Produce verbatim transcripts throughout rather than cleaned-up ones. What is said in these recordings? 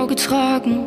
getragen.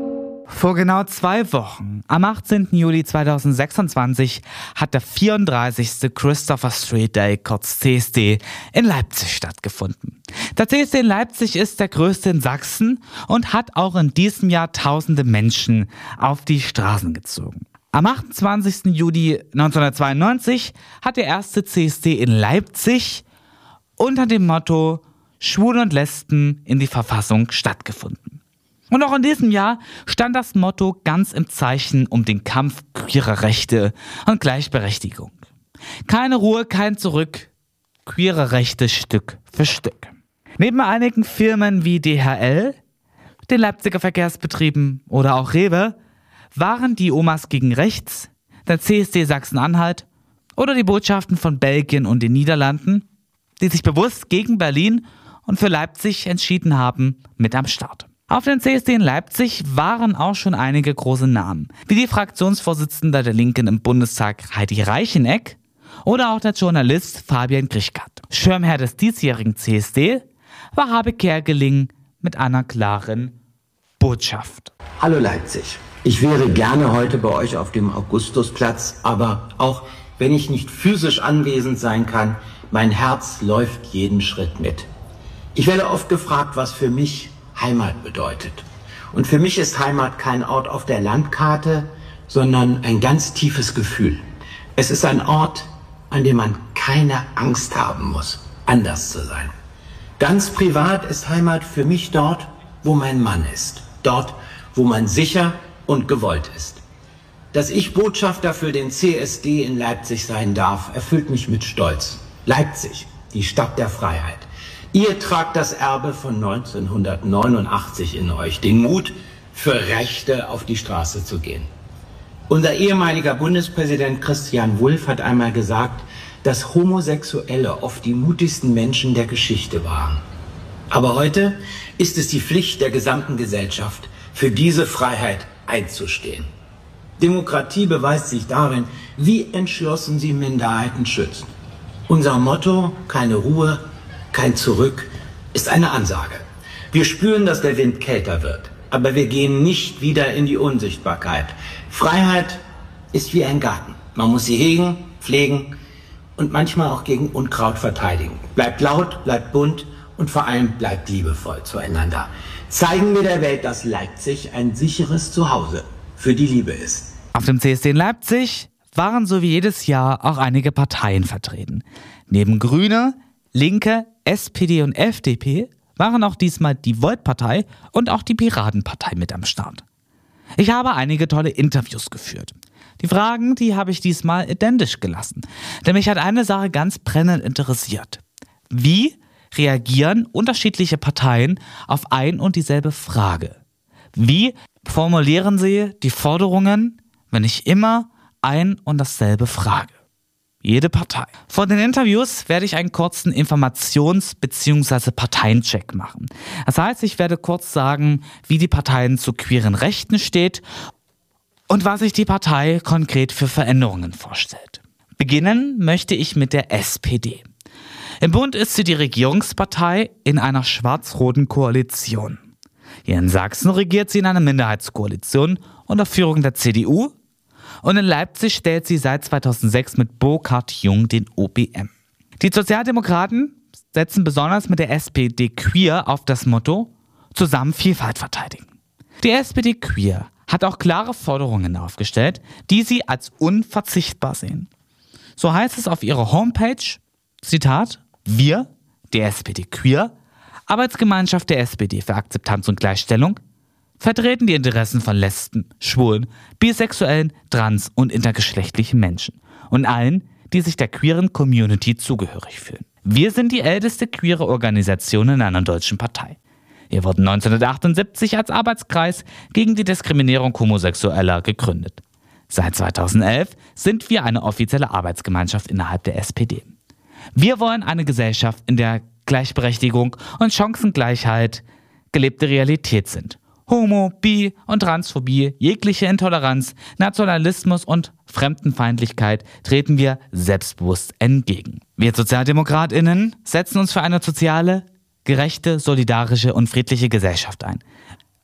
Vor genau zwei Wochen, am achtzehnten Juli zweitausendsechsundzwanzig, hat der vierunddreißigste Christopher Street Day, kurz C S D, in Leipzig stattgefunden. Der C S D in Leipzig ist der größte in Sachsen und hat auch in diesem Jahr tausende Menschen auf die Straßen gezogen. Am achtundzwanzigsten Juli neunzehnhundertzweiundneunzig hat der erste C S D in Leipzig unter dem Motto Schwule und Lesben in die Verfassung stattgefunden. Und auch in diesem Jahr stand das Motto ganz im Zeichen um den Kampf queerer Rechte und Gleichberechtigung. Keine Ruhe, kein Zurück, queere Rechte Stück für Stück. Neben einigen Firmen wie D H L, den Leipziger Verkehrsbetrieben oder auch Rewe waren die Omas gegen Rechts, der C S D Sachsen-Anhalt oder die Botschaften von Belgien und den Niederlanden, die sich bewusst gegen Berlin und für Leipzig entschieden haben, mit am Start. Auf dem C S D in Leipzig waren auch schon einige große Namen, wie die Fraktionsvorsitzende der Linken im Bundestag Heidi Reicheneck oder auch der Journalist Fabian Grichkat. Schirmherr des diesjährigen C S D war Habe Kerkeling mit einer klaren Botschaft. Hallo Leipzig, ich wäre gerne heute bei euch auf dem Augustusplatz, aber auch wenn ich nicht physisch anwesend sein kann, mein Herz läuft jeden Schritt mit. Ich werde oft gefragt, was für mich Heimat bedeutet. Und für mich ist Heimat kein Ort auf der Landkarte, sondern ein ganz tiefes Gefühl. Es ist ein Ort, an dem man keine Angst haben muss, anders zu sein. Ganz privat ist Heimat für mich dort, wo mein Mann ist. Dort, wo man sicher und gewollt ist. Dass ich Botschafter für den C S D in Leipzig sein darf, erfüllt mich mit Stolz. Leipzig, die Stadt der Freiheit. Ihr tragt das Erbe von neunzehnhundertneunundachtzig in euch, den Mut, für Rechte auf die Straße zu gehen. Unser ehemaliger Bundespräsident Christian Wulff hat einmal gesagt, dass Homosexuelle oft die mutigsten Menschen der Geschichte waren. Aber heute ist es die Pflicht der gesamten Gesellschaft, für diese Freiheit einzustehen. Demokratie beweist sich darin, wie entschlossen sie Minderheiten schützt. Unser Motto, keine Ruhe, kein Zurück, ist eine Ansage. Wir spüren, dass der Wind kälter wird, aber wir gehen nicht wieder in die Unsichtbarkeit. Freiheit ist wie ein Garten. Man muss sie hegen, pflegen und manchmal auch gegen Unkraut verteidigen. Bleibt laut, bleibt bunt und vor allem bleibt liebevoll zueinander. Zeigen wir der Welt, dass Leipzig ein sicheres Zuhause für die Liebe ist. Auf dem C S D in Leipzig waren so wie jedes Jahr auch einige Parteien vertreten. Neben Grüne, Linke, S P D und F D P waren auch diesmal die Volt-Partei und auch die Piratenpartei mit am Start. Ich habe einige tolle Interviews geführt. Die Fragen, die habe ich diesmal identisch gelassen, denn mich hat eine Sache ganz brennend interessiert. Wie reagieren unterschiedliche Parteien auf ein und dieselbe Frage? Wie formulieren sie die Forderungen, wenn ich immer ein und dasselbe frage? Jede Partei. Vor den Interviews werde ich einen kurzen Informations- bzw. Parteiencheck machen. Das heißt, ich werde kurz sagen, wie die Parteien zu queeren Rechten steht und was sich die Partei konkret für Veränderungen vorstellt. Beginnen möchte ich mit der S P D. Im Bund ist sie die Regierungspartei in einer schwarz-roten Koalition. Hier in Sachsen regiert sie in einer Minderheitskoalition unter Führung der C D U. Und in Leipzig stellt sie seit zweitausendsechs mit Burkhard Jung den O B M. Die Sozialdemokraten setzen besonders mit der S P D Queer auf das Motto zusammen Vielfalt verteidigen. Die S P D Queer hat auch klare Forderungen aufgestellt, die sie als unverzichtbar sehen. So heißt es auf ihrer Homepage, Zitat, wir, die S P D Queer, Arbeitsgemeinschaft der S P D für Akzeptanz und Gleichstellung, vertreten die Interessen von Lesben, Schwulen, bisexuellen, trans- und intergeschlechtlichen Menschen und allen, die sich der queeren Community zugehörig fühlen. Wir sind die älteste queere Organisation in einer deutschen Partei. Wir wurden neunzehnhundertachtundsiebzig als Arbeitskreis gegen die Diskriminierung Homosexueller gegründet. Seit zweitausendelf sind wir eine offizielle Arbeitsgemeinschaft innerhalb der S P D. Wir wollen eine Gesellschaft, in der Gleichberechtigung und Chancengleichheit gelebte Realität sind. Homo-, Bi- und Transphobie, jegliche Intoleranz, Nationalismus und Fremdenfeindlichkeit treten wir selbstbewusst entgegen. Wir SozialdemokratInnen setzen uns für eine soziale, gerechte, solidarische und friedliche Gesellschaft ein.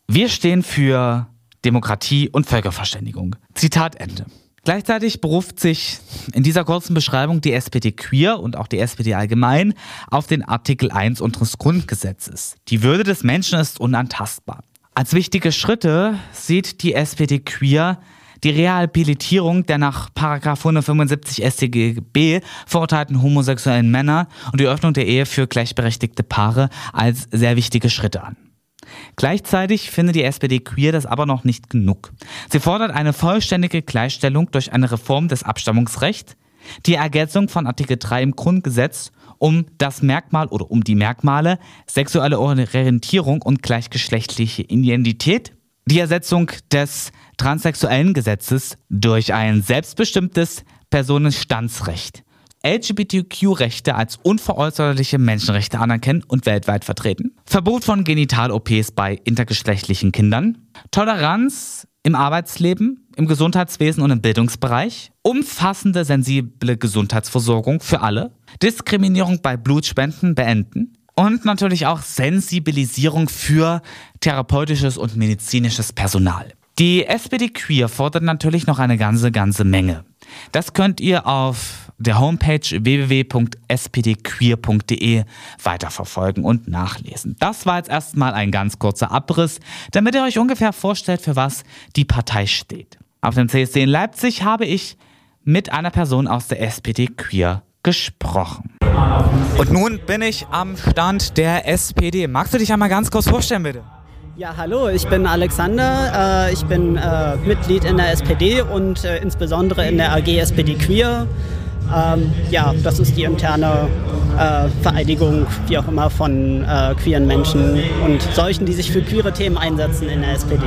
Wir stehen für Demokratie und Völkerverständigung. Zitat Ende. Gleichzeitig beruft sich in dieser kurzen Beschreibung die S P D Queer und auch die S P D allgemein auf den Artikel eins unseres Grundgesetzes. Die Würde des Menschen ist unantastbar. Als wichtige Schritte sieht die S P D Queer die Rehabilitierung der nach Paragraph hundertfünfundsiebzig S t G B verurteilten homosexuellen Männer und die Öffnung der Ehe für gleichberechtigte Paare als sehr wichtige Schritte an. Gleichzeitig findet die S P D Queer das aber noch nicht genug. Sie fordert eine vollständige Gleichstellung durch eine Reform des Abstammungsrechts, die Ergänzung von Artikel drei im Grundgesetz um das Merkmal oder um die Merkmale sexuelle Orientierung und gleichgeschlechtliche Identität, die Ersetzung des transsexuellen Gesetzes durch ein selbstbestimmtes Personenstandsrecht, L G B T Q-Rechte als unveräußerliche Menschenrechte anerkennen und weltweit vertreten, Verbot von Genital-O Ps bei intergeschlechtlichen Kindern, Toleranz im Arbeitsleben, im Gesundheitswesen und im Bildungsbereich, umfassende sensible Gesundheitsversorgung für alle, Diskriminierung bei Blutspenden beenden und natürlich auch Sensibilisierung für therapeutisches und medizinisches Personal. Die S P D Queer fordert natürlich noch eine ganze, ganze Menge. Das könnt ihr auf der Homepage w w w punkt s p d queer punkt d e weiterverfolgen und nachlesen. Das war jetzt erstmal ein ganz kurzer Abriss, damit ihr euch ungefähr vorstellt, für was die Partei steht. Auf dem C S D in Leipzig habe ich mit einer Person aus der S P D Queer gesprochen. Und nun bin ich am Stand der S P D. Magst du dich einmal ganz kurz vorstellen, bitte? Ja, hallo, ich bin Alexander, äh, ich bin äh, Mitglied in der S P D und äh, insbesondere in der A G S P D Queer. Ähm, ja, das ist die interne äh, Vereidigung, wie auch immer, von äh, queeren Menschen und solchen, die sich für queere Themen einsetzen in der S P D.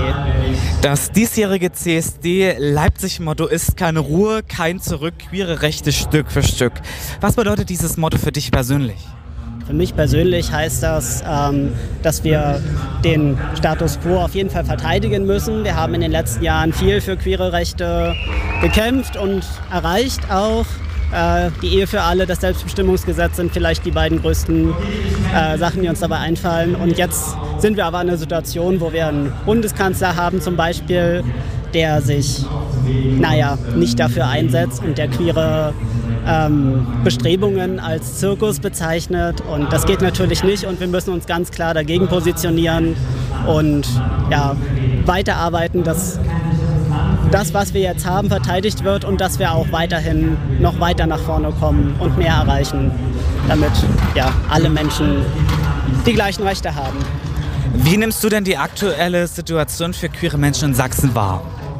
Das diesjährige C S D-Leipzig-Motto ist keine Ruhe, kein Zurück, queere Rechte Stück für Stück. Was bedeutet dieses Motto für dich persönlich? Für mich persönlich heißt das, ähm, dass wir den Status quo auf jeden Fall verteidigen müssen. Wir haben in den letzten Jahren viel für queere Rechte gekämpft und erreicht auch. Äh, die Ehe für alle, das Selbstbestimmungsgesetz sind vielleicht die beiden größten äh, Sachen, die uns dabei einfallen. Und jetzt sind wir aber in einer Situation, wo wir einen Bundeskanzler haben zum Beispiel, der sich, naja, nicht dafür einsetzt und der queere ähm, Bestrebungen als Zirkus bezeichnet. Und das geht natürlich nicht und wir müssen uns ganz klar dagegen positionieren und ja, weiterarbeiten, dass das, was wir jetzt haben, verteidigt wird und dass wir auch weiterhin noch weiter nach vorne kommen und mehr erreichen, damit ja, alle Menschen die gleichen Rechte haben. Wie nimmst du denn die aktuelle Situation für queere Menschen in Sachsen wahr?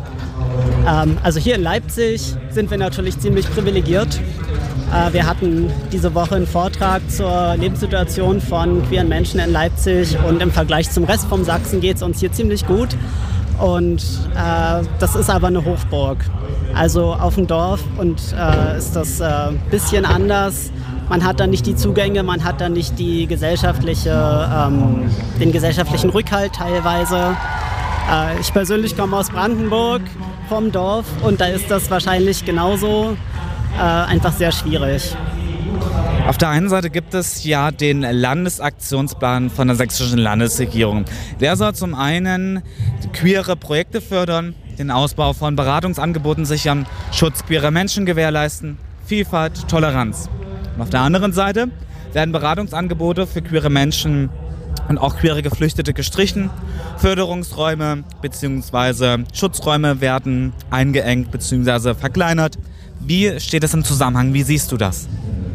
Ähm, also hier in Leipzig sind wir natürlich ziemlich privilegiert. Äh, wir hatten diese Woche einen Vortrag zur Lebenssituation von queeren Menschen in Leipzig und im Vergleich zum Rest von Sachsen geht es uns hier ziemlich gut. Und äh, das ist aber eine Hochburg. Also auf dem Dorf und äh, ist das ein äh, bisschen anders. Man hat da nicht die Zugänge, man hat da nicht die gesellschaftliche, ähm, den gesellschaftlichen Rückhalt teilweise. Äh, ich persönlich komme aus Brandenburg vom Dorf und da ist das wahrscheinlich genauso äh, einfach sehr schwierig. Auf der einen Seite gibt es ja den Landesaktionsplan von der sächsischen Landesregierung. Der soll zum einen queere Projekte fördern, den Ausbau von Beratungsangeboten sichern, Schutz queerer Menschen gewährleisten, Vielfalt, Toleranz. Und auf der anderen Seite werden Beratungsangebote für queere Menschen und auch queere Geflüchtete gestrichen. Förderungsräume bzw. Schutzräume werden eingeengt bzw. verkleinert. Wie steht das im Zusammenhang? Wie siehst du das?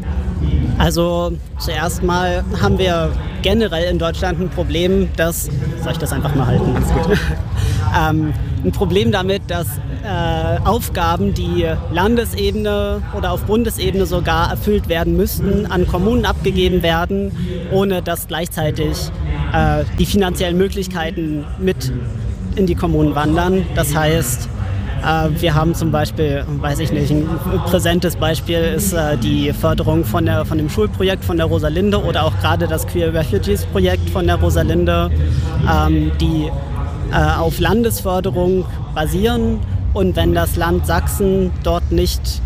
Also zuerst mal haben wir generell in Deutschland ein Problem, dass, soll ich das einfach mal halten? Ganz gut. ähm, ein Problem damit, dass äh, Aufgaben, die Landesebene oder auf Bundesebene sogar erfüllt werden müssten, an Kommunen abgegeben werden, ohne dass gleichzeitig äh, die finanziellen Möglichkeiten mit in die Kommunen wandern. Das heißt, wir haben zum Beispiel, weiß ich nicht, ein präsentes Beispiel ist die Förderung von, der, von dem Schulprojekt von der Rosalinde oder auch gerade das Queer Refugees Projekt von der Rosalinde, die auf Landesförderung basieren. Und wenn das Land Sachsen dort nicht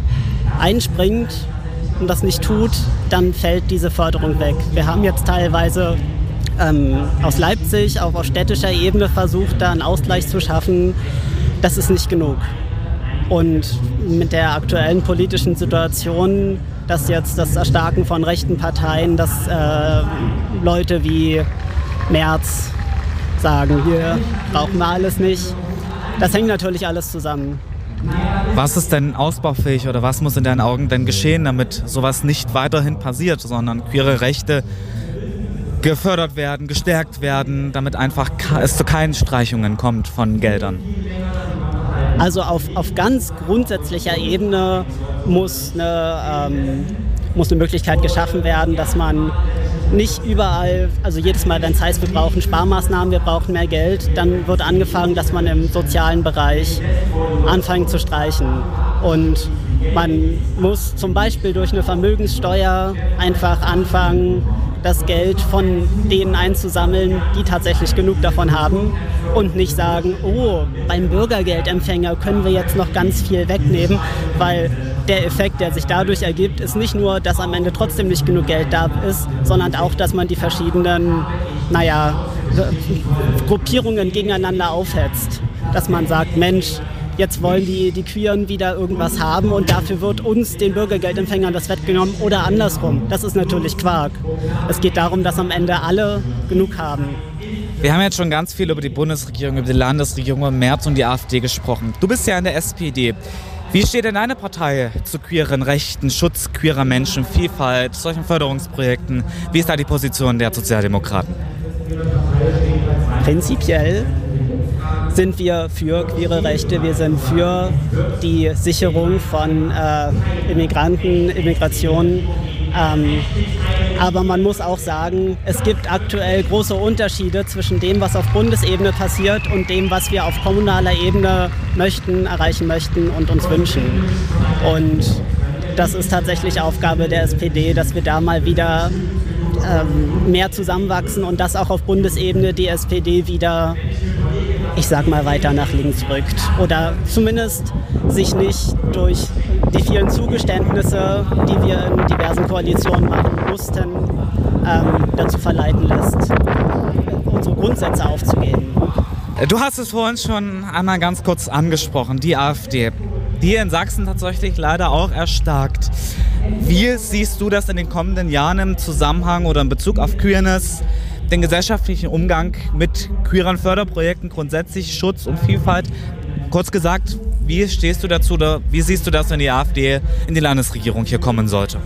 einspringt und das nicht tut, dann fällt diese Förderung weg. Wir haben jetzt teilweise ähm, aus Leipzig, auch auf städtischer Ebene versucht, da einen Ausgleich zu schaffen. Das ist nicht genug. Und mit der aktuellen politischen Situation, dass jetzt das Erstarken von rechten Parteien, dass äh, Leute wie Merz sagen, hier brauchen wir alles nicht, das hängt natürlich alles zusammen. Was ist denn ausbaufähig oder was muss in deinen Augen denn geschehen, damit sowas nicht weiterhin passiert, sondern queere Rechte gefördert werden, gestärkt werden, damit einfach es zu keinen Streichungen kommt von Geldern? Also auf, auf ganz grundsätzlicher Ebene muss eine, ähm, muss eine Möglichkeit geschaffen werden, dass man nicht überall, also jedes Mal, wenn es heißt, wir brauchen Sparmaßnahmen, wir brauchen mehr Geld, dann wird angefangen, dass man im sozialen Bereich anfängt zu streichen. Und man muss zum Beispiel durch eine Vermögenssteuer einfach anfangen, das Geld von denen einzusammeln, die tatsächlich genug davon haben und nicht sagen, oh, beim Bürgergeldempfänger können wir jetzt noch ganz viel wegnehmen, weil der Effekt, der sich dadurch ergibt, ist nicht nur, dass am Ende trotzdem nicht genug Geld da ist, sondern auch, dass man die verschiedenen, naja, Gruppierungen gegeneinander aufhetzt. Dass man sagt, Mensch, jetzt wollen die, die Queeren wieder irgendwas haben und dafür wird uns, den Bürgergeldempfängern, das weggenommen oder andersrum. Das ist natürlich Quark. Es geht darum, dass am Ende alle genug haben. Wir haben jetzt schon ganz viel über die Bundesregierung, über die Landesregierung, über Merz und die AfD gesprochen. Du bist ja in der S P D. Wie steht denn deine Partei zu queeren Rechten, Schutz queerer Menschen, Vielfalt, solchen Förderungsprojekten? Wie ist da die Position der Sozialdemokraten? Prinzipiell sind wir für queere Rechte, wir sind für die Sicherung von äh, Immigranten, Immigration. Ähm, aber man muss auch sagen, es gibt aktuell große Unterschiede zwischen dem, was auf Bundesebene passiert und dem, was wir auf kommunaler Ebene möchten, erreichen möchten und uns wünschen. Und das ist tatsächlich Aufgabe der S P D, dass wir da mal wieder ähm, mehr zusammenwachsen und dass auch auf Bundesebene die S P D wieder, ich sag mal, weiter nach links rückt. Oder zumindest sich nicht durch die vielen Zugeständnisse, die wir in diversen Koalitionen machen mussten, ähm, dazu verleiten lässt, unsere Grundsätze aufzugeben. Du hast es vorhin schon einmal ganz kurz angesprochen, die AfD, die in Sachsen tatsächlich leider auch erstarkt. Wie siehst du das in den kommenden Jahren im Zusammenhang oder in Bezug auf Queerness, den gesellschaftlichen Umgang mit queeren Förderprojekten, grundsätzlich Schutz und Vielfalt? Kurz gesagt, wie stehst du dazu oder wie siehst du das, wenn die AfD in die Landesregierung hier kommen sollte?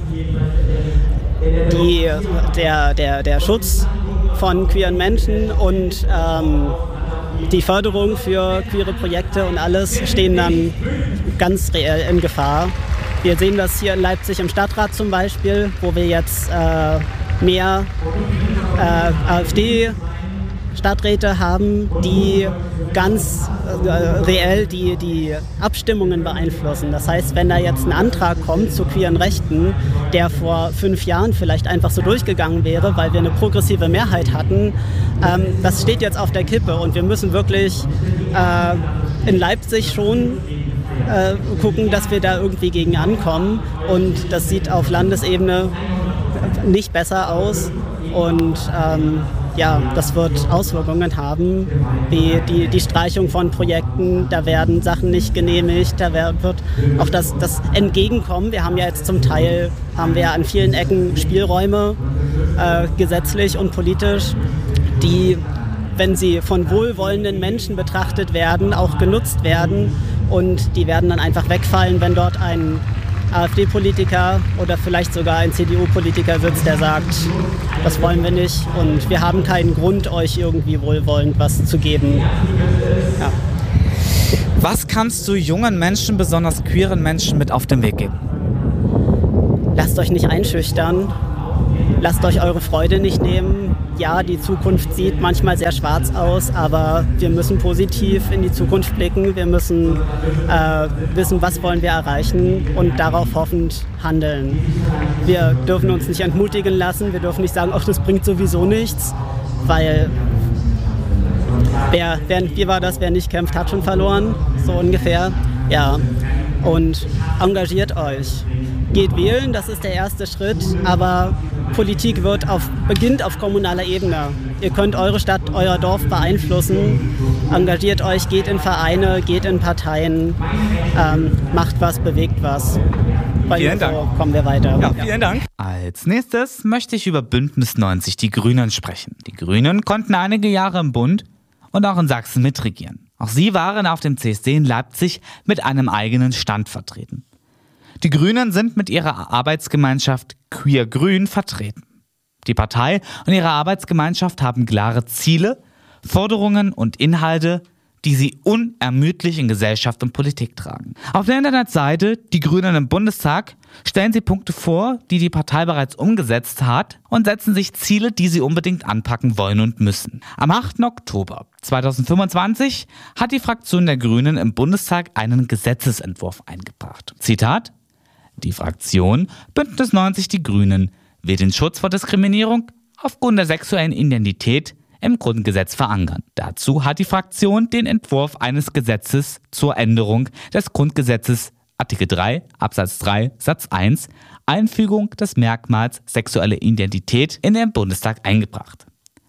Die, der, der, der Schutz von queeren Menschen und ähm, die Förderung für queere Projekte und alles stehen dann ganz reell in Gefahr. Wir sehen das hier in Leipzig im Stadtrat zum Beispiel, wo wir jetzt äh, mehr äh, AfD-Stadträte haben, die ganz äh, reell die, die Abstimmungen beeinflussen. Das heißt, wenn da jetzt ein Antrag kommt zu queeren Rechten, der vor fünf Jahren vielleicht einfach so durchgegangen wäre, weil wir eine progressive Mehrheit hatten, ähm, das steht jetzt auf der Kippe und wir müssen wirklich äh, in Leipzig schon äh, gucken, dass wir da irgendwie gegen ankommen und das sieht auf Landesebene nicht besser aus und ähm, ja, das wird Auswirkungen haben, wie die, die Streichung von Projekten, da werden Sachen nicht genehmigt, da wird auch das, das Entgegenkommen. Wir haben ja jetzt zum Teil, haben wir an vielen Ecken Spielräume, äh, gesetzlich und politisch, die, wenn sie von wohlwollenden Menschen betrachtet werden, auch genutzt werden und die werden dann einfach wegfallen, wenn dort ein AfD-Politiker oder vielleicht sogar ein C D U-Politiker sitzt, der sagt, das wollen wir nicht und wir haben keinen Grund, euch irgendwie wohlwollend was zu geben. Ja. Was kannst du jungen Menschen, besonders queeren Menschen, mit auf den Weg geben? Lasst euch nicht einschüchtern, lasst euch eure Freude nicht nehmen. Ja, die Zukunft sieht manchmal sehr schwarz aus, aber wir müssen positiv in die Zukunft blicken. Wir müssen äh, wissen, was wollen wir erreichen und darauf hoffend handeln. Wir dürfen uns nicht entmutigen lassen, wir dürfen nicht sagen, ach, das bringt sowieso nichts, weil wer, wer, wie war das, wer nicht kämpft, hat schon verloren, so ungefähr. Ja, und engagiert euch. Geht wählen, das ist der erste Schritt, aber Politik wird auf, beginnt auf kommunaler Ebene. Ihr könnt eure Stadt, euer Dorf beeinflussen. Engagiert euch, geht in Vereine, geht in Parteien, ähm, macht was, bewegt was. Bei Vielen Dank. So kommen wir weiter. Ja, vielen Dank. Als nächstes möchte ich über Bündnis neunzig, die Grünen, sprechen. Die Grünen konnten einige Jahre im Bund und auch in Sachsen mitregieren. Auch sie waren auf dem C S D in Leipzig mit einem eigenen Stand vertreten. Die Grünen sind mit ihrer Arbeitsgemeinschaft Queer Grün vertreten. Die Partei und ihre Arbeitsgemeinschaft haben klare Ziele, Forderungen und Inhalte, die sie unermüdlich in Gesellschaft und Politik tragen. Auf der Internetseite Die Grünen im Bundestag stellen sie Punkte vor, die die Partei bereits umgesetzt hat, und setzen sich Ziele, die sie unbedingt anpacken wollen und müssen. Am achten Oktober zweitausendfünfundzwanzig hat die Fraktion der Grünen im Bundestag einen Gesetzesentwurf eingebracht. Zitat: Die Fraktion Bündnis neunzig Die Grünen will den Schutz vor Diskriminierung aufgrund der sexuellen Identität im Grundgesetz verankern. Dazu hat die Fraktion den Entwurf eines Gesetzes zur Änderung des Grundgesetzes Artikel drei Absatz drei Satz eins Einfügung des Merkmals sexuelle Identität in den Bundestag eingebracht.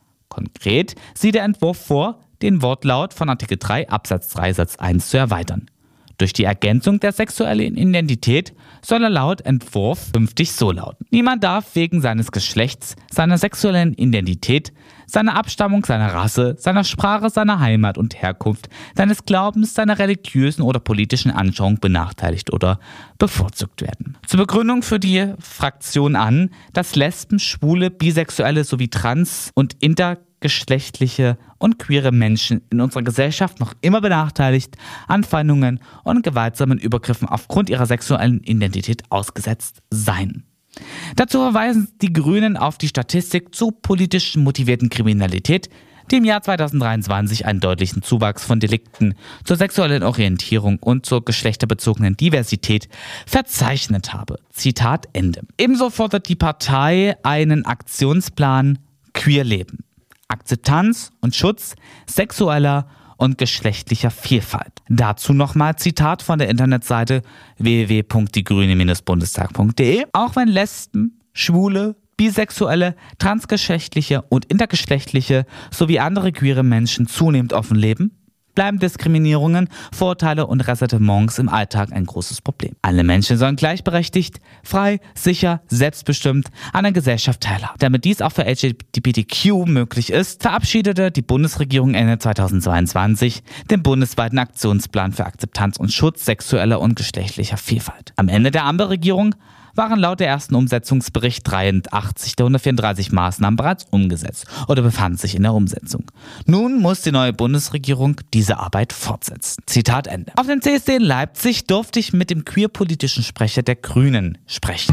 Konkret sieht der Entwurf vor, den Wortlaut von Artikel drei Absatz drei Satz eins zu erweitern. Durch die Ergänzung der sexuellen Identität soll er laut Entwurf künftig so lauten: Niemand darf wegen seines Geschlechts, seiner sexuellen Identität, seiner Abstammung, seiner Rasse, seiner Sprache, seiner Heimat und Herkunft, seines Glaubens, seiner religiösen oder politischen Anschauung benachteiligt oder bevorzugt werden. Zur Begründung für die Fraktion an, dass Lesben, Schwule, Bisexuelle sowie trans- und intergeschlechtliche und queere Menschen in unserer Gesellschaft noch immer benachteiligt, Anfeindungen und gewaltsamen Übergriffen aufgrund ihrer sexuellen Identität ausgesetzt seien. Dazu verweisen die Grünen auf die Statistik zur politisch motivierten Kriminalität, die im Jahr zweitausenddreiundzwanzig einen deutlichen Zuwachs von Delikten zur sexuellen Orientierung und zur geschlechterbezogenen Diversität verzeichnet habe. Zitat Ende. Ebenso fordert die Partei einen Aktionsplan Queer Leben. Akzeptanz und Schutz sexueller und geschlechtlicher Vielfalt. Dazu nochmal Zitat von der Internetseite w w w punkt die grüne Bundestag punkt de. Auch wenn Lesben, Schwule, Bisexuelle, transgeschlechtliche und intergeschlechtliche sowie andere queere Menschen zunehmend offen leben, bleiben Diskriminierungen, Vorurteile und Ressentiments im Alltag ein großes Problem. Alle Menschen sollen gleichberechtigt, frei, sicher, selbstbestimmt an der Gesellschaft teilhaben. Damit dies auch für L G B T Q möglich ist, verabschiedete die Bundesregierung Ende zweitausendzweiundzwanzig den bundesweiten Aktionsplan für Akzeptanz und Schutz sexueller und geschlechtlicher Vielfalt. Am Ende der Ampelregierung waren laut der ersten Umsetzungsbericht dreiundachtzig der hundertvierunddreißig Maßnahmen bereits umgesetzt oder befanden sich in der Umsetzung. Nun muss die neue Bundesregierung diese Arbeit fortsetzen. Zitat Ende. Auf dem C S D in Leipzig durfte ich mit dem queerpolitischen Sprecher der Grünen sprechen.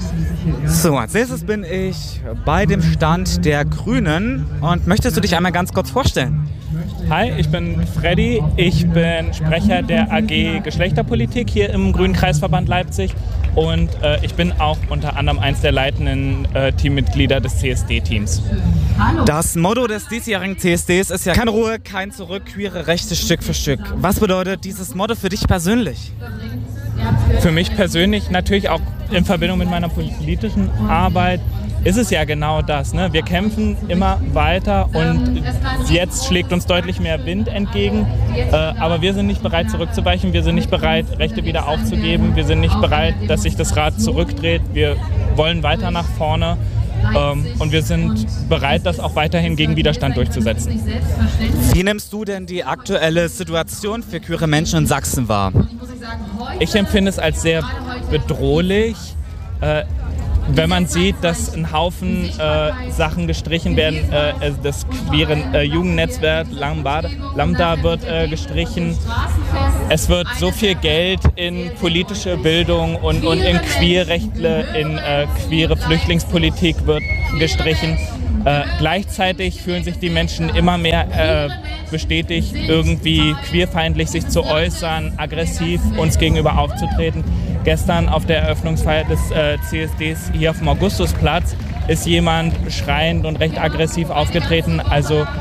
So, als nächstes bin ich bei dem Stand der Grünen und möchtest du dich einmal ganz kurz vorstellen? Hi, ich bin Freddy, ich bin Sprecher der A G Geschlechterpolitik hier im Grünen Kreisverband Leipzig und äh, ich bin auch unter anderem eins der leitenden äh, Teammitglieder des C S D-Teams. Das Motto des diesjährigen C S Ds ist ja keine Ruhe, kein Zurück, queere Rechte Stück für Stück. Was bedeutet dieses Motto für dich persönlich? Für mich persönlich natürlich auch in Verbindung mit meiner politischen Arbeit ist es ja genau das. Ne? Wir kämpfen immer weiter und jetzt schlägt uns deutlich mehr Wind entgegen. Äh, aber wir sind nicht bereit zurückzuweichen, wir sind nicht bereit, Rechte wieder aufzugeben, wir sind nicht bereit, dass sich das Rad zurückdreht. Wir wollen weiter nach vorne ähm, und wir sind bereit, das auch weiterhin gegen Widerstand durchzusetzen. Wie nimmst du denn die aktuelle Situation für queere Menschen in Sachsen wahr? Ich empfinde es als sehr bedrohlich. Äh, Wenn man sieht, dass ein Haufen äh, Sachen gestrichen werden, äh, das queere äh, Jugendnetzwerk Lambda, Lambda wird äh, gestrichen. Es wird so viel Geld in politische Bildung und, und in Queerrechtle, in äh, queere Flüchtlingspolitik wird gestrichen. Äh, gleichzeitig fühlen sich die Menschen immer mehr äh, bestätigt, irgendwie queerfeindlich sich zu äußern, aggressiv uns gegenüber aufzutreten. Gestern auf der Eröffnungsfeier des äh, C S Ds hier auf dem Augustusplatz ist jemand schreiend und recht aggressiv aufgetreten. Also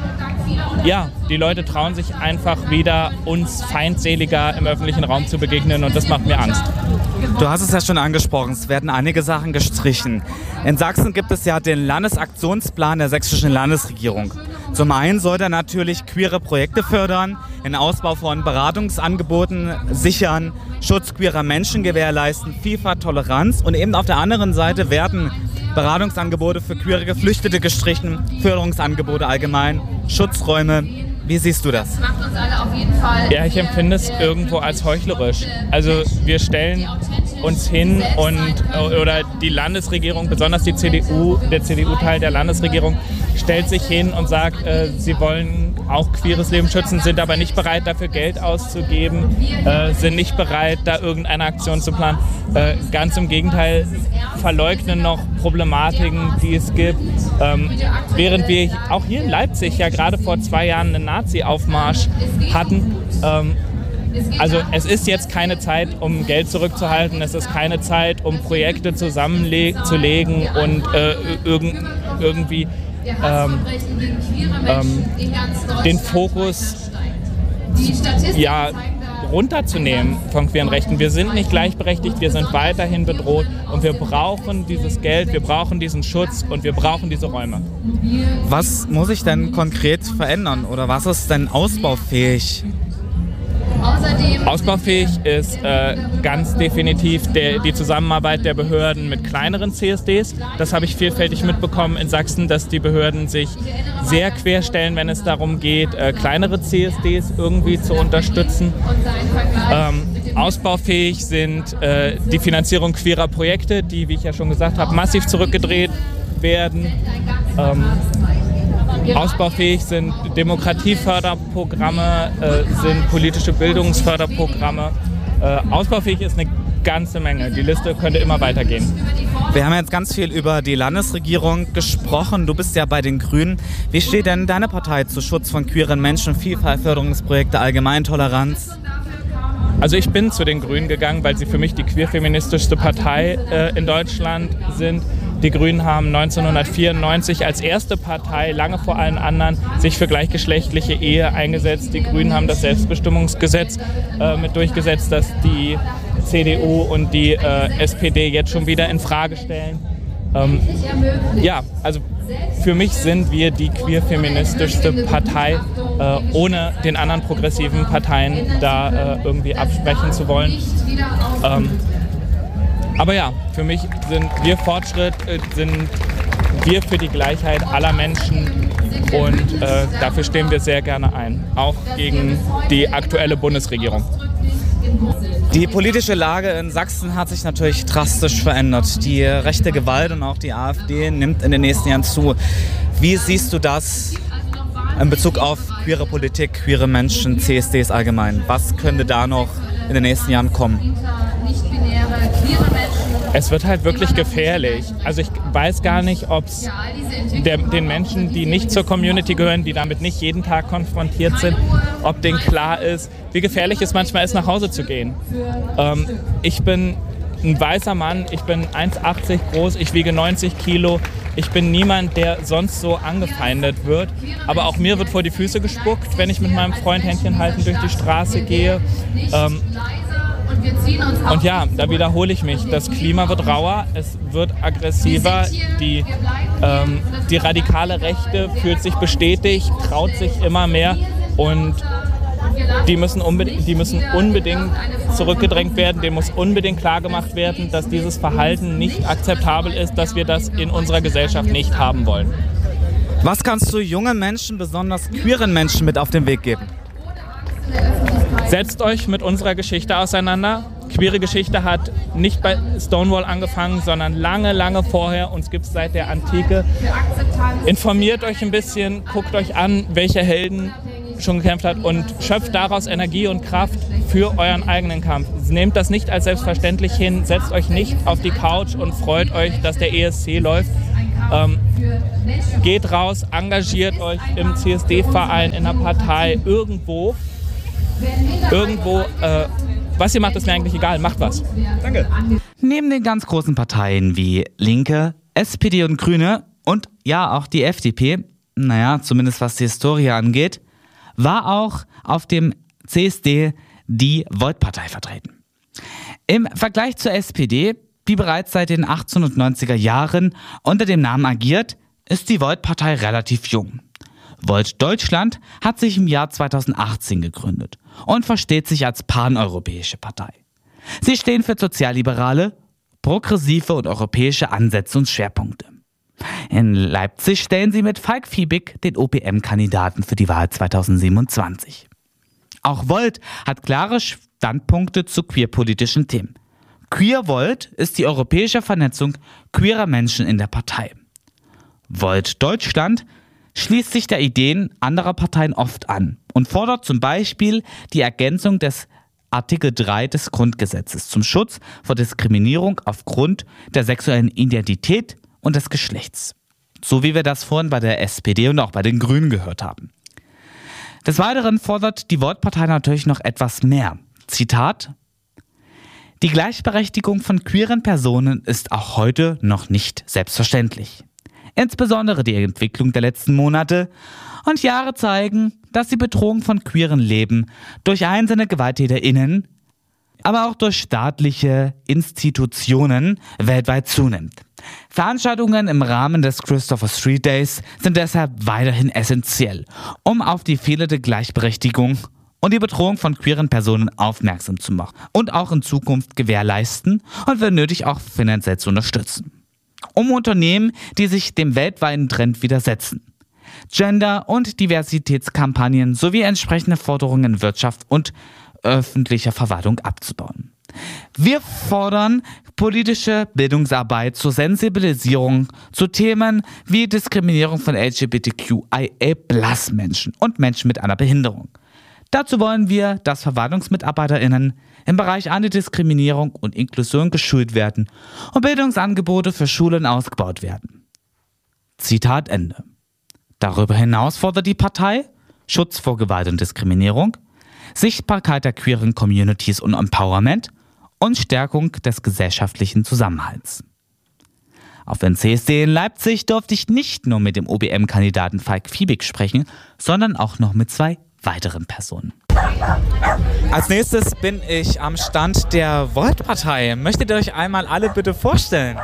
ja, die Leute trauen sich einfach wieder, uns feindseliger im öffentlichen Raum zu begegnen und das macht mir Angst. Du hast es ja schon angesprochen, es werden einige Sachen gestrichen. In Sachsen gibt es ja den Landesaktionsplan der sächsischen Landesregierung. Zum einen soll er natürlich queere Projekte fördern, den Ausbau von Beratungsangeboten sichern, Schutz queerer Menschen gewährleisten, Vielfalt, Toleranz und eben auf der anderen Seite werden Beratungsangebote für queere Geflüchtete gestrichen, Förderungsangebote allgemein, Schutzräume. Wie siehst du das? Ja, ich empfinde es irgendwo als heuchlerisch. Also wir stellen uns hin und oder die Landesregierung, besonders die C D U, der C D U-Teil der Landesregierung, stellt sich hin und sagt, äh, sie wollen auch queeres Leben schützen, sind aber nicht bereit, dafür Geld auszugeben, äh, sind nicht bereit, da irgendeine Aktion zu planen. Äh, ganz im Gegenteil, verleugnen noch Problematiken, die es gibt. Ähm, während wir auch hier in Leipzig ja gerade vor zwei Jahren einen Nazi-Aufmarsch hatten, ähm, also es ist jetzt keine Zeit, um Geld zurückzuhalten, es ist keine Zeit, um Projekte zusammenzulegen und äh, irg- irgendwie ähm, ähm, den Fokus ja, runterzunehmen von queeren Rechten. Wir sind nicht gleichberechtigt, wir sind weiterhin bedroht und wir brauchen dieses Geld, wir brauchen diesen Schutz und wir brauchen diese Räume. Was muss sich denn konkret verändern oder was ist denn ausbaufähig? Ausbaufähig ist äh, ganz definitiv der, die Zusammenarbeit der Behörden mit kleineren C S Ds. Das habe ich vielfältig mitbekommen in Sachsen, dass die Behörden sich sehr querstellen, wenn es darum geht, äh, kleinere C S Ds irgendwie zu unterstützen. Ähm, ausbaufähig sind äh, die Finanzierung queerer Projekte, die, wie ich ja schon gesagt habe, massiv zurückgedreht werden. Ähm, Ausbaufähig sind Demokratieförderprogramme, äh, sind politische Bildungsförderprogramme. Äh, ausbaufähig ist eine ganze Menge. Die Liste könnte immer weitergehen. Wir haben jetzt ganz viel über die Landesregierung gesprochen. Du bist ja bei den Grünen. Wie steht denn deine Partei zu Schutz von queeren Menschen, Vielfalt, Förderungsprojekte, Allgemeintoleranz? Also ich bin zu den Grünen gegangen, weil sie für mich die queerfeministischste Partei äh, in Deutschland sind. Die Grünen haben neunzehnhundertvierundneunzig als erste Partei, lange vor allen anderen, sich für gleichgeschlechtliche Ehe eingesetzt. Die Grünen haben das Selbstbestimmungsgesetz äh, mit durchgesetzt, das die C D U und die äh, S P D jetzt schon wieder in Frage stellen. Ähm, ja, also für mich sind wir die queer-feministischste Partei, äh, ohne den anderen progressiven Parteien da äh, irgendwie absprechen zu wollen. Ähm, aber ja, für mich sind wir Fortschritt, äh, sind wir für die Gleichheit aller Menschen und äh, dafür stehen wir sehr gerne ein, auch gegen die aktuelle Bundesregierung. Die politische Lage in Sachsen hat sich natürlich drastisch verändert. Die rechte Gewalt und auch die AfD nimmt in den nächsten Jahren zu. Wie siehst du das in Bezug auf queere Politik, queere Menschen, C S Ds allgemein? Was könnte da noch in den nächsten Jahren kommen? Es wird halt wirklich gefährlich. Also ich weiß gar nicht, ob es den Menschen, die nicht zur Community gehören, die damit nicht jeden Tag konfrontiert sind, ob denen klar ist, wie gefährlich es manchmal ist, nach Hause zu gehen. Ähm, ich bin ein weißer Mann, ich bin eins Komma achtzig groß, ich wiege neunzig Kilo. Ich bin niemand, der sonst so angefeindet wird. Aber auch mir wird vor die Füße gespuckt, wenn ich mit meinem Freund Händchen halten durch die Straße gehe. Ähm, Und ja, da wiederhole ich mich, das Klima wird rauer, es wird aggressiver, die, ähm, die radikale Rechte fühlt sich bestätigt, traut sich immer mehr und die müssen, unbedingt, die müssen unbedingt zurückgedrängt werden, denen muss unbedingt klargemacht werden, dass dieses Verhalten nicht akzeptabel ist, dass wir das in unserer Gesellschaft nicht haben wollen. Was kannst du jungen Menschen, besonders queeren Menschen, mit auf den Weg geben? Setzt euch mit unserer Geschichte auseinander. Queere Geschichte hat nicht bei Stonewall angefangen, sondern lange, lange vorher. Uns gibt es seit der Antike. Informiert euch ein bisschen, guckt euch an, welche Helden schon gekämpft hat und schöpft daraus Energie und Kraft für euren eigenen Kampf. Nehmt das nicht als selbstverständlich hin, setzt euch nicht auf die Couch und freut euch, dass der E S C läuft. Ähm, geht raus, engagiert euch im C S D-Verein, in der Partei, irgendwo. Irgendwo, äh, was ihr macht, ist mir eigentlich egal, macht was. Danke. Neben den ganz großen Parteien wie Linke, S P D und Grüne und ja auch die F D P naja, zumindest was die Historie angeht, war auch auf dem C S D die Volt-Partei vertreten. Im Vergleich zur S P D, die bereits seit den achtzehnhundertneunziger Jahren unter dem Namen agiert, ist die Volt-Partei relativ jung. Volt Deutschland hat sich im Jahr zweitausendachtzehn gegründet und versteht sich als paneuropäische Partei. Sie stehen für sozialliberale, progressive und europäische Ansätze und Schwerpunkte. In Leipzig stellen sie mit Falk Fiebig den O P M-Kandidaten für die Wahl zweitausendsiebenundzwanzig. Auch Volt hat klare Standpunkte zu queerpolitischen Themen. Queer Volt ist die europäische Vernetzung queerer Menschen in der Partei. Volt Deutschland schließt sich der Ideen anderer Parteien oft an und fordert zum Beispiel die Ergänzung des Artikel drei des Grundgesetzes zum Schutz vor Diskriminierung aufgrund der sexuellen Identität und des Geschlechts. So wie wir das vorhin bei der S P D und auch bei den Grünen gehört haben. Des Weiteren fordert die Volt-Partei natürlich noch etwas mehr. Zitat: Die Gleichberechtigung von queeren Personen ist auch heute noch nicht selbstverständlich. Insbesondere die Entwicklung der letzten Monate und Jahre zeigen, dass die Bedrohung von queeren Leben durch einzelne GewalttäterInnen, aber auch durch staatliche Institutionen weltweit zunimmt. Veranstaltungen im Rahmen des Christopher Street Days sind deshalb weiterhin essentiell, um auf die fehlende Gleichberechtigung und die Bedrohung von queeren Personen aufmerksam zu machen und auch in Zukunft gewährleisten und wenn nötig auch finanziell zu unterstützen. Um Unternehmen, die sich dem weltweiten Trend widersetzen, Gender- und Diversitätskampagnen sowie entsprechende Forderungen in Wirtschaft und öffentlicher Verwaltung abzubauen. Wir fordern politische Bildungsarbeit zur Sensibilisierung zu Themen wie Diskriminierung von L G B T Q I A plus Menschen und Menschen mit einer Behinderung. Dazu wollen wir, dass VerwaltungsmitarbeiterInnen im Bereich Antidiskriminierung und Inklusion geschult werden und Bildungsangebote für Schulen ausgebaut werden. Zitat Ende. Darüber hinaus fordert die Partei Schutz vor Gewalt und Diskriminierung, Sichtbarkeit der queeren Communities und Empowerment und Stärkung des gesellschaftlichen Zusammenhalts. Auf dem C S D in Leipzig durfte ich nicht nur mit dem O B M-Kandidaten Falk Fiebig sprechen, sondern auch noch mit zwei weiteren Personen. Als nächstes bin ich am Stand der Volt-Partei. Möchtet ihr euch einmal alle bitte vorstellen?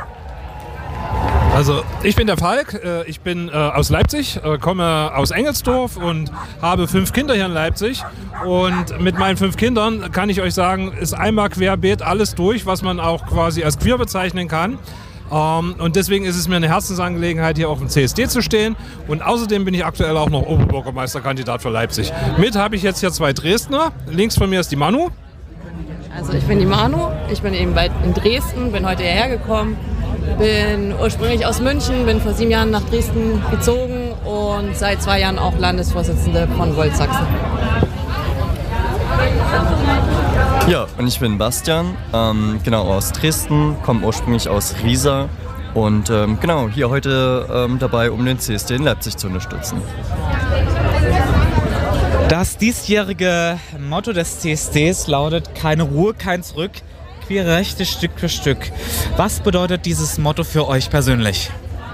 Also ich bin der Falk, ich bin aus Leipzig, komme aus Engelsdorf und habe fünf Kinder hier in Leipzig. Und mit meinen fünf Kindern kann ich euch sagen, ist einmal querbeet alles durch, was man auch quasi als queer bezeichnen kann. Und deswegen ist es mir eine Herzensangelegenheit, hier auf dem C S D zu stehen. Und außerdem bin ich aktuell auch noch Oberbürgermeisterkandidat für Leipzig. Mit habe ich jetzt hier zwei Dresdner. Links von mir ist die Manu. Also ich bin die Manu, ich bin eben bald in Dresden, bin heute hierher gekommen. Bin ursprünglich aus München, bin vor sieben Jahren nach Dresden gezogen und seit zwei Jahren auch Landesvorsitzende von Volt Sachsen. Ja, und ich bin Bastian, ähm, genau aus Dresden, komme ursprünglich aus Riesa und ähm, genau hier heute ähm, dabei, um den C S D in Leipzig zu unterstützen. Das diesjährige Motto des C S Ds lautet: Keine Ruhe, kein Zurück. Queere Rechte Stück für Stück. Was bedeutet dieses Motto für euch persönlich?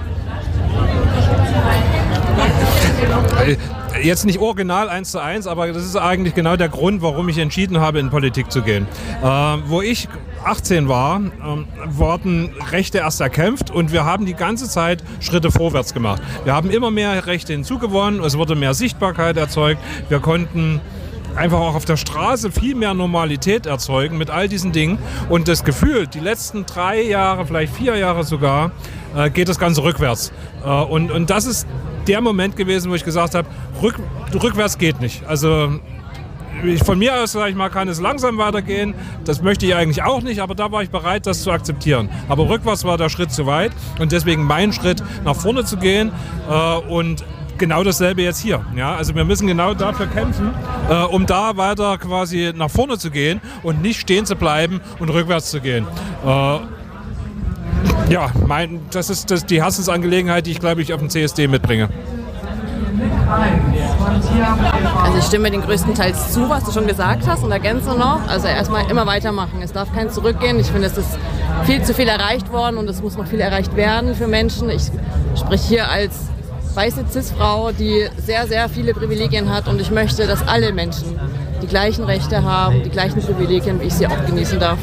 Jetzt nicht original eins zu eins, aber das ist eigentlich genau der Grund, warum ich entschieden habe, in Politik zu gehen. Äh, wo ich achtzehn war, äh, wurden Rechte erst erkämpft und wir haben die ganze Zeit Schritte vorwärts gemacht. Wir haben immer mehr Rechte hinzugewonnen, es wurde mehr Sichtbarkeit erzeugt, wir konnten einfach auch auf der Straße viel mehr Normalität erzeugen mit all diesen Dingen. Und das Gefühl, die letzten drei Jahre, vielleicht vier Jahre sogar, äh, geht das Ganze rückwärts. Äh, und, und das ist der Moment gewesen, wo ich gesagt habe, rück, rückwärts geht nicht. Also ich, von mir aus, sage ich mal, kann es langsam weitergehen. Das möchte ich eigentlich auch nicht, aber da war ich bereit, das zu akzeptieren. Aber rückwärts war der Schritt zu weit und deswegen mein Schritt, nach vorne zu gehen äh, und genau dasselbe jetzt hier. Ja, also wir müssen genau dafür kämpfen, äh, um da weiter quasi nach vorne zu gehen und nicht stehen zu bleiben und rückwärts zu gehen. Äh, ja, mein, das ist das, die Herzensangelegenheit, die ich, glaube ich, auf dem C S D mitbringe. Also ich stimme den größtenteils zu, was du schon gesagt hast und ergänze noch. Also erstmal immer weitermachen. Es darf kein Zurückgehen. Ich finde, es ist viel zu viel erreicht worden und es muss noch viel erreicht werden für Menschen. Ich spreche hier als weiße Cis-Frau, die sehr, sehr viele Privilegien hat und ich möchte, dass alle Menschen die gleichen Rechte haben, die gleichen Privilegien, wie ich sie auch genießen darf.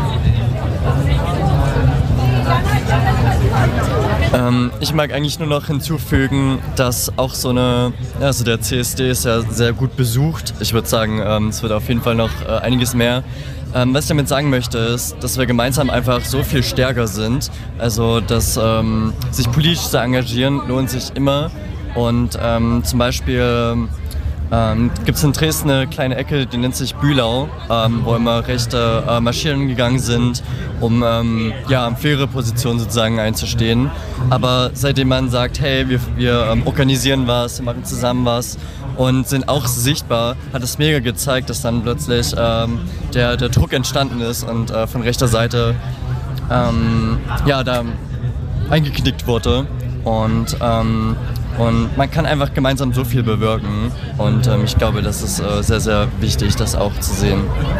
Ähm, ich mag eigentlich nur noch hinzufügen, dass auch so eine, also der C S D ist ja sehr gut besucht. Ich würde sagen, ähm, es wird auf jeden Fall noch äh, einiges mehr. Ähm, was ich damit sagen möchte, ist, dass wir gemeinsam einfach so viel stärker sind. Also, dass ähm, sich politisch zu engagieren lohnt sich immer. Und ähm, zum Beispiel ähm, gibt es in Dresden eine kleine Ecke, die nennt sich Bühlau, ähm, wo immer Rechte äh, marschieren gegangen sind, um ähm, ja, für ihre Position sozusagen einzustehen. Aber seitdem man sagt, hey, wir, wir ähm, organisieren was, wir machen zusammen was und sind auch sichtbar, hat es mega gezeigt, dass dann plötzlich ähm, der, der Druck entstanden ist und äh, von rechter Seite ähm, ja, da eingeknickt wurde. Und ähm, Und man kann einfach gemeinsam so viel bewirken und ähm, ich glaube, das ist äh, sehr, sehr wichtig, das auch zu sehen.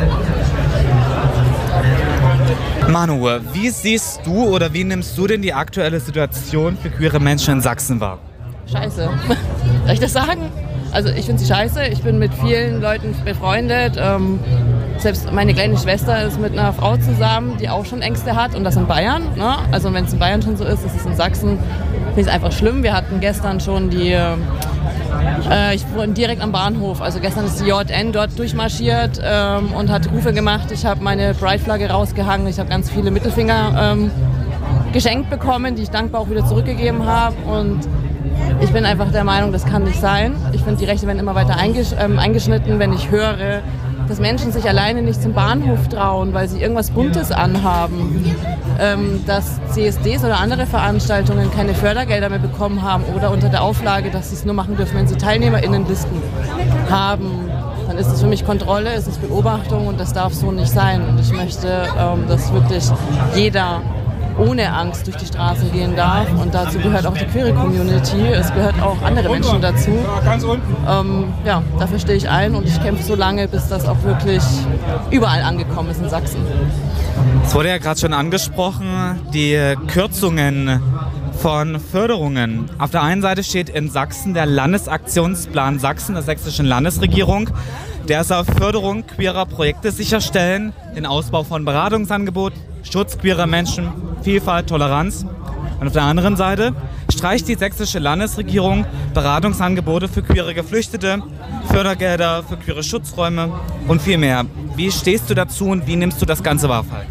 Manu, wie siehst du oder wie nimmst du denn die aktuelle Situation für queere Menschen in Sachsen wahr? Scheiße. Soll ich das sagen? Also ich finde sie scheiße. Ich bin mit vielen Leuten befreundet. Ähm, selbst meine kleine Schwester ist mit einer Frau zusammen, die auch schon Ängste hat und das in Bayern. Ne? Also wenn es in Bayern schon so ist, ist es in Sachsen. Finde ich es einfach schlimm. Wir hatten gestern schon die, äh, ich war direkt am Bahnhof, also gestern ist die J N dort durchmarschiert ähm, und hat Rufe gemacht. Ich habe meine Pride-Flagge rausgehangen, ich habe ganz viele Mittelfinger ähm, geschenkt bekommen, die ich dankbar auch wieder zurückgegeben habe und ich bin einfach der Meinung, das kann nicht sein. Ich finde, die Rechte werden immer weiter eingesch- ähm, eingeschnitten, wenn ich höre, dass Menschen sich alleine nicht zum Bahnhof trauen, weil sie irgendwas Buntes anhaben, ähm, dass C S Ds oder andere Veranstaltungen keine Fördergelder mehr bekommen haben oder unter der Auflage, dass sie es nur machen dürfen, wenn sie TeilnehmerInnenlisten haben. Dann ist es für mich Kontrolle, es ist Beobachtung und das darf so nicht sein. Und ich möchte, ähm, dass wirklich jeder ohne Angst durch die Straßen gehen darf und dazu gehört auch die queere Community, es gehört auch andere Menschen dazu. Ähm, ja, dafür stehe ich ein und ich kämpfe so lange, bis das auch wirklich überall angekommen ist in Sachsen. Es wurde ja gerade schon angesprochen, die Kürzungen von Förderungen. Auf der einen Seite steht in Sachsen der Landesaktionsplan Sachsen der sächsischen Landesregierung. Der soll Förderung queerer Projekte sicherstellen, den Ausbau von Beratungsangeboten, Schutz queerer Menschen, Vielfalt, Toleranz. Und auf der anderen Seite streicht die sächsische Landesregierung Beratungsangebote für queere Geflüchtete, Fördergelder für queere Schutzräume und viel mehr. Wie stehst du dazu und wie nimmst du das Ganze wahr, Falk?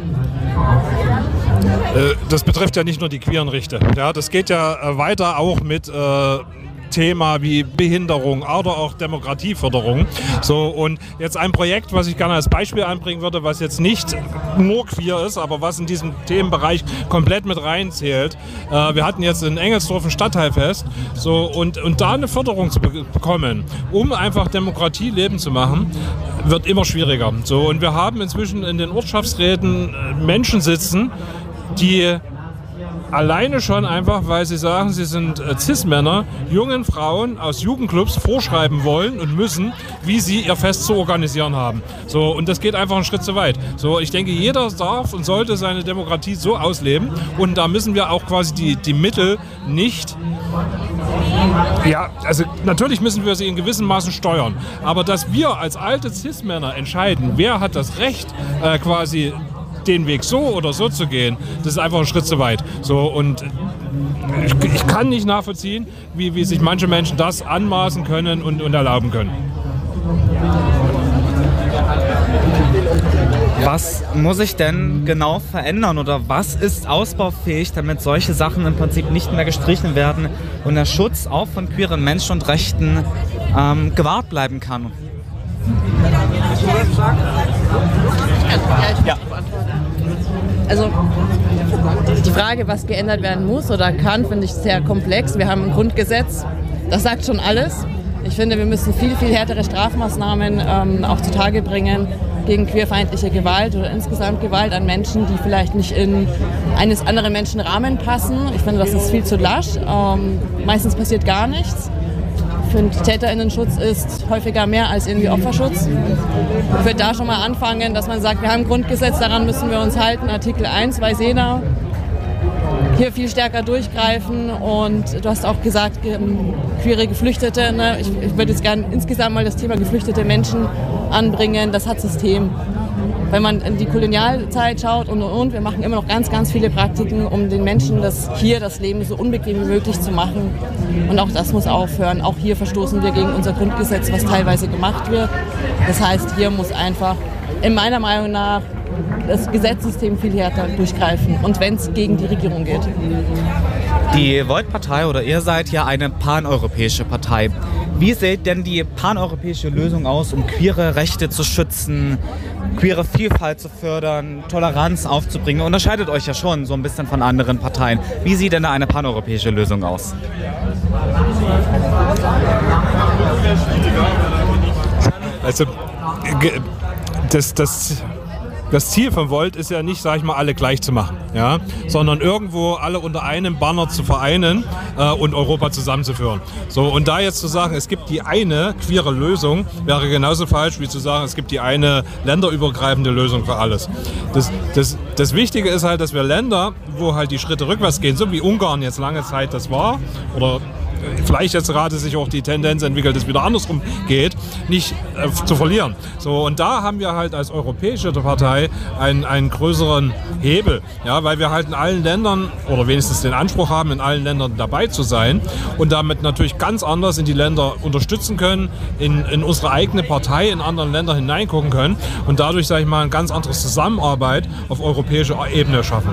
Das betrifft ja nicht nur die queeren Rechte. Ja, das geht ja weiter auch mit äh, Thema wie Behinderung oder auch Demokratieförderung. So, und jetzt ein Projekt, was ich gerne als Beispiel anbringen würde, was jetzt nicht nur queer ist, aber was in diesem Themenbereich komplett mit reinzählt. Äh, wir hatten jetzt in Engelsdorf ein Stadtteilfest, so, und, und da eine Förderung zu be- bekommen, um einfach Demokratie leben zu machen, wird immer schwieriger. So, und wir haben inzwischen in den Ortschaftsräten Menschen sitzen, die alleine schon einfach, weil sie sagen, sie sind äh, Cis-Männer, jungen Frauen aus Jugendclubs vorschreiben wollen und müssen, wie sie ihr Fest zu organisieren haben. So, und das geht einfach einen Schritt zu weit. So, ich denke, jeder darf und sollte seine Demokratie so ausleben und da müssen wir auch quasi die, die Mittel nicht... Ja, also natürlich müssen wir sie in gewissem Maßen steuern, aber dass wir als alte Cis-Männer entscheiden, wer hat das Recht, äh, quasi den Weg so oder so zu gehen, das ist einfach ein Schritt zu weit. So, und ich, ich kann nicht nachvollziehen, wie, wie sich manche Menschen das anmaßen können und, und erlauben können. Was muss sich denn genau verändern oder was ist ausbaufähig, damit solche Sachen im Prinzip nicht mehr gestrichen werden und der Schutz auch von queeren Menschen und Rechten ähm, gewahrt bleiben kann? Ja. Also die Frage, was geändert werden muss oder kann, finde ich sehr komplex. Wir haben ein Grundgesetz, das sagt schon alles. Ich finde, wir müssen viel, viel härtere Strafmaßnahmen ähm, auch zutage bringen gegen queerfeindliche Gewalt oder insgesamt Gewalt an Menschen, die vielleicht nicht in eines anderen Menschen Rahmen passen. Ich finde, das ist viel zu lasch. Ähm, meistens passiert gar nichts. Ich finde, TäterInnenschutz ist häufiger mehr als irgendwie Opferschutz. Ich würde da schon mal anfangen, dass man sagt, wir haben ein Grundgesetz, daran müssen wir uns halten. Artikel eins, Weisena. hier viel stärker durchgreifen. Und du hast auch gesagt, queere Geflüchtete. Ne? Ich, ich würde jetzt gerne insgesamt mal das Thema geflüchtete Menschen anbringen. Das hat System. Wenn man in die Kolonialzeit schaut und und und, wir machen immer noch ganz, ganz viele Praktiken, um den Menschen das hier das Leben so unbequem wie möglich zu machen. Und auch das muss aufhören. Auch hier verstoßen wir gegen unser Grundgesetz, was teilweise gemacht wird. Das heißt, hier muss einfach in meiner Meinung nach das Gesetzessystem viel härter durchgreifen. Und wenn es gegen die Regierung geht. Die Volt-Partei oder ihr seid ja eine paneuropäische Partei. Wie sieht denn die paneuropäische Lösung aus, um queere Rechte zu schützen, queere Vielfalt zu fördern, Toleranz aufzubringen? Ihr unterscheidet euch ja schon so ein bisschen von anderen Parteien. Wie sieht denn da eine paneuropäische Lösung aus? Also das, das, das Ziel von Volt ist ja nicht, sag ich mal, alle gleich zu machen, ja, sondern irgendwo alle unter einem Banner zu vereinen äh, und Europa zusammenzuführen. So, und da jetzt zu sagen, es gibt die eine queere Lösung, wäre genauso falsch wie zu sagen, es gibt die eine länderübergreifende Lösung für alles. Das, das, das Wichtige ist halt, dass wir Länder, wo halt die Schritte rückwärts gehen, so wie Ungarn jetzt lange Zeit das war, oder vielleicht jetzt gerade sich auch die Tendenz entwickelt, dass es wieder andersrum geht, nicht äh, zu verlieren. So, und da haben wir halt als europäische Partei einen, einen größeren Hebel, ja, weil wir halt in allen Ländern oder wenigstens den Anspruch haben, in allen Ländern dabei zu sein und damit natürlich ganz anders in die Länder unterstützen können, in, in unsere eigene Partei in anderen Länder hineingucken können und dadurch, sage ich mal, eine ganz andere Zusammenarbeit auf europäischer Ebene schaffen.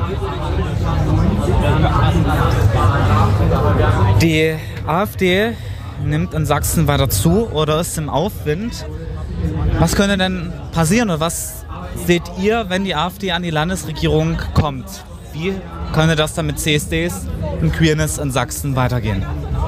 Die AfD nimmt in Sachsen weiter zu oder ist im Aufwind. Was könnte denn passieren oder was seht ihr, wenn die AfD an die Landesregierung kommt? Wie könnte das dann mit C S Ds und Queerness in Sachsen weitergehen?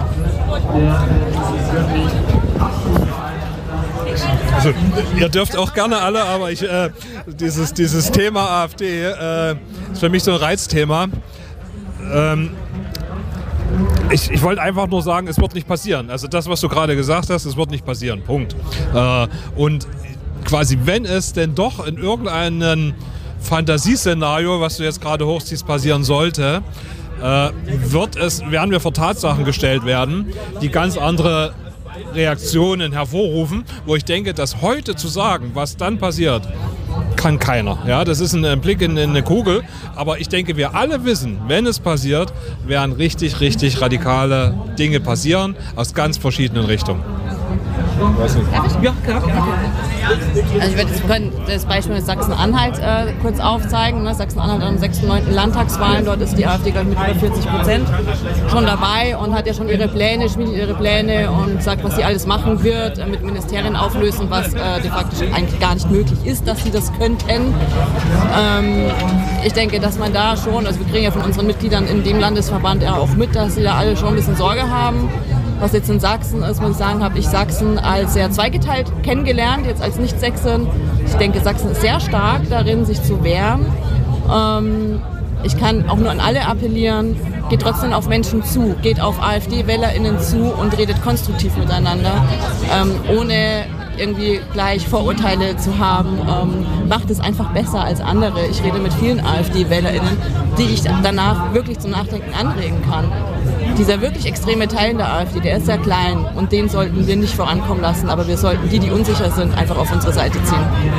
Also, ihr dürft auch gerne alle, aber ich, äh, dieses, dieses Thema AfD äh, ist für mich so ein Reizthema. Ähm, Ich, ich wollte einfach nur sagen, es wird nicht passieren. Also das, was du gerade gesagt hast, es wird nicht passieren. Punkt. Äh, und quasi, wenn es denn doch in irgendeinem Fantasieszenario, was du jetzt gerade hochziehst, passieren sollte, äh, wird es, werden wir vor Tatsachen gestellt werden, die ganz andere Reaktionen hervorrufen, wo ich denke, dass heute zu sagen, was dann passiert, kann keiner. Ja, das ist ein Blick in, in eine Kugel, aber ich denke, wir alle wissen, wenn es passiert, werden richtig, richtig radikale Dinge passieren, aus ganz verschiedenen Richtungen. Ja, klar. Also ich werde jetzt können das Beispiel mit Sachsen-Anhalt äh, kurz aufzeigen. Ne? Sachsen-Anhalt am sechsten neunten Landtagswahlen, dort ist die AfD glaube ich mit über vierzig Prozent schon dabei und hat ja schon ihre Pläne, schmiedet ihre Pläne und sagt, was sie alles machen wird, äh, mit Ministerien auflösen, was äh, de facto eigentlich gar nicht möglich ist, dass sie das könnten. Ähm, ich denke, dass man da schon, also wir kriegen ja von unseren Mitgliedern in dem Landesverband ja auch mit, dass sie da alle schon ein bisschen Sorge haben. Was jetzt in Sachsen ist, muss ich sagen, habe ich Sachsen als sehr zweigeteilt kennengelernt, jetzt als Nicht-Sächsin. Ich denke, Sachsen ist sehr stark darin, sich zu wehren. Ähm, ich kann auch nur an alle appellieren, geht trotzdem auf Menschen zu, geht auf AfD-WählerInnen zu und redet konstruktiv miteinander, ähm, ohne irgendwie gleich Vorurteile zu haben, ähm, macht es einfach besser als andere. Ich rede mit vielen AfD-WählerInnen, die ich danach wirklich zum Nachdenken anregen kann. Dieser wirklich extreme Teil der AfD, der ist sehr klein und den sollten wir nicht vorankommen lassen, aber wir sollten die, die unsicher sind, einfach auf unsere Seite ziehen.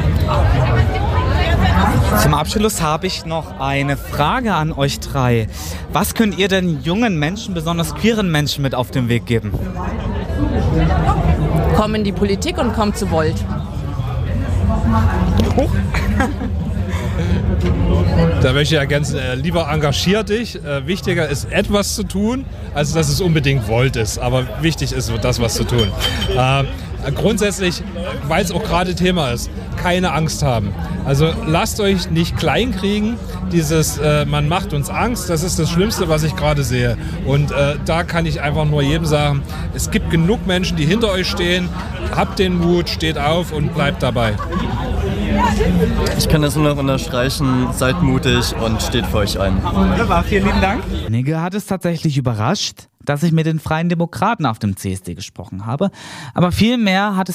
Zum Abschluss habe ich noch eine Frage an euch drei. Was könnt ihr denn jungen Menschen, besonders queeren Menschen, mit auf den Weg geben? Komm in die Politik und komm zu Volt. Da möchte ich ergänzen, äh, lieber engagier dich. Äh, wichtiger ist, etwas zu tun, als dass es unbedingt Volt ist. Aber wichtig ist das, was zu tun. Äh, grundsätzlich, weil es auch gerade Thema ist, keine Angst haben. Also lasst euch nicht kleinkriegen. Dieses, äh, man macht uns Angst, das ist das Schlimmste, was ich gerade sehe. Und äh, da kann ich einfach nur jedem sagen, es gibt genug Menschen, die hinter euch stehen. Habt den Mut, steht auf und bleibt dabei. Ich kann das nur noch unterstreichen, seid mutig und steht für euch ein. Wunderbar, vielen lieben Dank. Einige hat es tatsächlich überrascht, dass ich mit den Freien Demokraten auf dem C S D gesprochen habe, aber vielmehr hat es